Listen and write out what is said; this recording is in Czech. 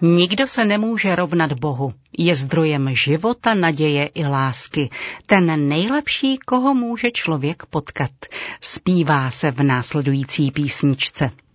Nikdo se nemůže rovnat Bohu. Je zdrojem života, naděje i lásky. Ten nejlepší, koho může člověk potkat. Zpívá se v následující písničce.